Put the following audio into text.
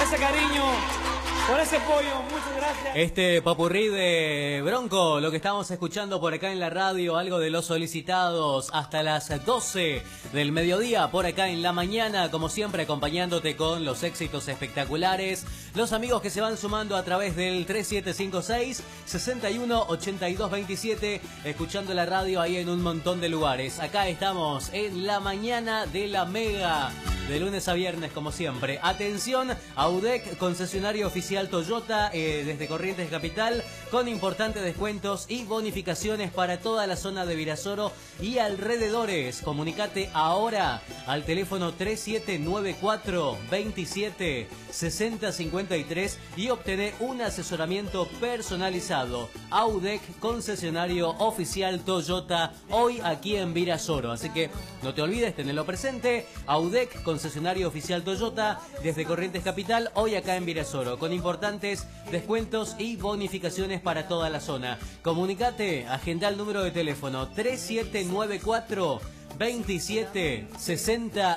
ese cariño, por ese apoyo, muchas gracias. Este popurrí de Bronco, lo que estamos escuchando por acá en la radio, algo de los solicitados hasta las 12 del mediodía, por acá en la mañana, como siempre acompañándote con los éxitos espectaculares, los amigos que se van sumando a través del 3756-618227, escuchando la radio ahí en un montón de lugares. Acá estamos en la mañana de la Mega. De lunes a viernes, como siempre. Atención, Audec, concesionario oficial Toyota desde Corrientes Capital, con importantes descuentos y bonificaciones para toda la zona de Virasoro y alrededores. Comunicate ahora al teléfono 3794 27 60 53 y obtené un asesoramiento personalizado. Audec, concesionario oficial Toyota, hoy aquí en Virasoro. Así que no te olvides, tenerlo presente. Audec, concesionario oficial Toyota desde Corrientes Capital, hoy acá en Virasoro, con importantes descuentos y bonificaciones para toda la zona. Comunicate, agenda el número de teléfono 3794 27 60